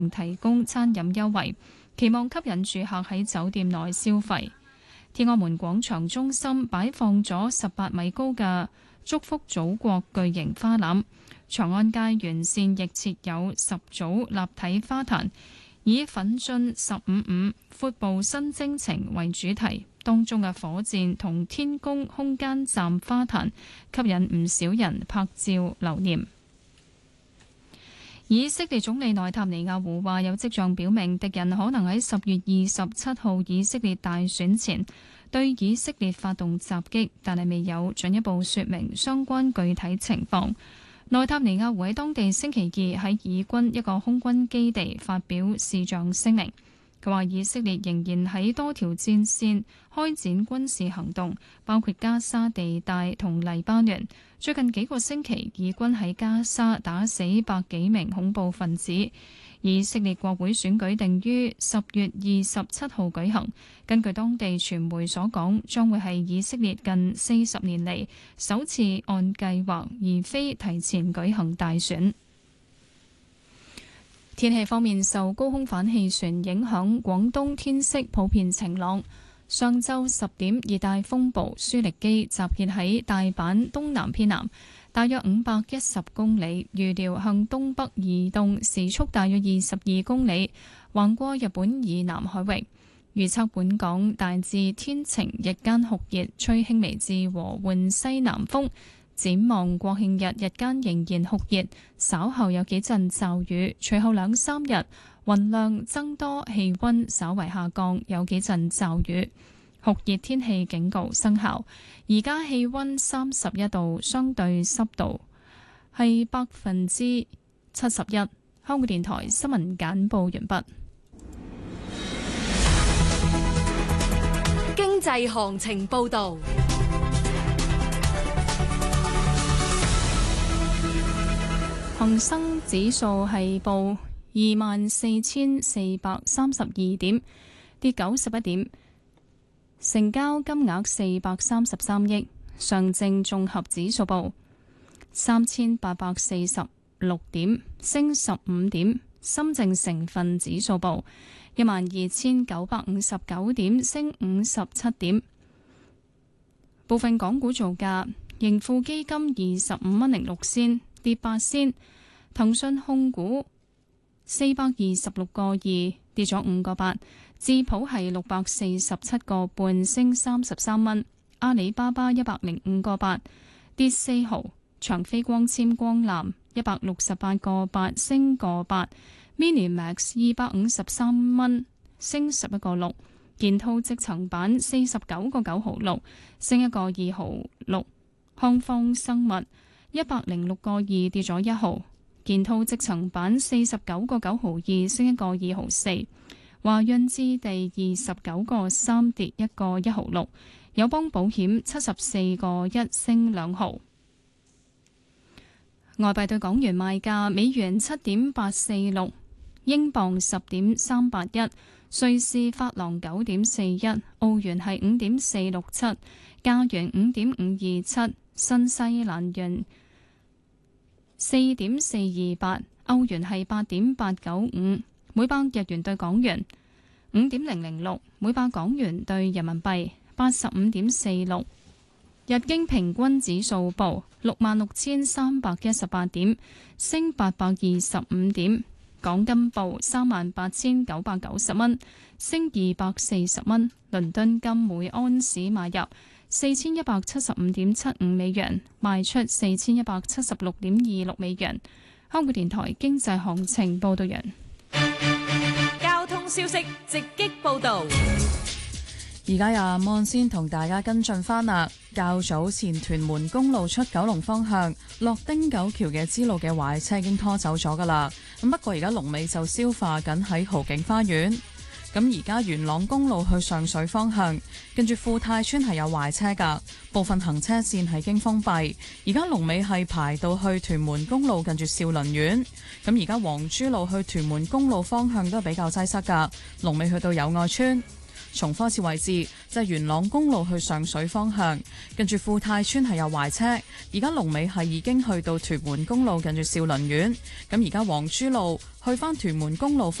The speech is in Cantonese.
提供餐飲優惠，期望吸引住客喺酒店內消費。天安門廣場中心擺放咗18米高嘅祝福祖國巨型花籃，長安街沿線亦設有10組立體花壇，以奮進15.5闊步新征程為主題。當中嘅火箭同天宮空間站花壇吸引唔少人拍照留念。以色列總理內塔尼亞胡話有跡象表明敵人可能喺10月27號以色列大選前對以色列發動襲擊，但係未有進一步說明相關具體情況。內塔尼亞胡喺當地星期二喺以軍一個空軍基地發表視像聲明。佢話以色列仍然喺多條戰線開展軍事行動，包括加沙地帶同黎巴嫩。最近幾個星期，以軍喺加沙打死百幾名恐怖分子。以色列國會選舉定於10月27號舉行，根據當地傳媒所講，將會係以色列近40年嚟首次按計劃而非提前舉行大選。天氣方面，受高空反氣旋影響，廣東天色普遍晴朗。上晝10點，熱帶風暴舒力基集結喺大阪東南偏南，大約510公里，預料向東北移動，時速大約22公里，橫過日本以南海域。預測本港大致天晴，日間酷熱，吹輕微至和緩西南風。展望國慶日，日間仍然酷熱，稍後有幾陣驟雨，隨後2-3日雲量增多，氣溫稍為下降，有幾陣驟雨。酷熱天氣警告生效。而家氣溫31度，相對濕度係71%。香港電台新聞簡報完畢。 經濟行情報道。 恒生指數係報24,432點，跌91點，成交金額433億。上證綜合指數報3,846點，升15點。深證成分指數報12,959點，升57點。部分港股造價，盈富基金25.06，跌8仙。騰訊控股426個2，跌咗5個8。智普係647個半，升33蚊。阿里巴巴105個8，跌4毫。長飛光纖光纜168個8，升個8。Minimax 253蚊，升11個6。建滔積層板49個9毫6，升1個2毫6。康方生物106個2，跌咗1毫。建滔積層板49個9毫2，升1個2毫4。華潤置地29個3，跌1個1毫6。友邦保險74個1，升2毫。外幣對港元賣價：美元7.846，英鎊10.381，瑞士法郎9.41，澳元係5.467，加元5.527，新西蘭元4.428，歐元係8.895，每百日元對港元5.006，每百港元對人民幣85.46。日經平均指數報66,318點，升825點。港金報38,990蚊，升240蚊。倫敦金每安士買入4175.75美元，賣出4176.26美元。香港電台經濟行情報道人。 交通消息直擊報道。 而家有阿安先同大家跟進返啦。較早前屯門公路出九龍方向落汀九橋嘅支路嘅壞車已經拖走咗噶啦。咁不過而家龍尾就消化緊喺豪景花園。咁而家元朗公路去上水方向，跟住富泰村係有壞車噶，部分行車線係經封閉。而家龍尾係排到去屯門公路近住兆麟苑。咁而家黃珠路去屯門公路方向都比較擠塞噶，龍尾去到友愛村。 重複一次位置，就係元朗公路去上水方向，跟住富泰村係有壞車，而家龍尾係已經去到屯門公路近住兆麟苑。咁而家黃珠路去返屯門公路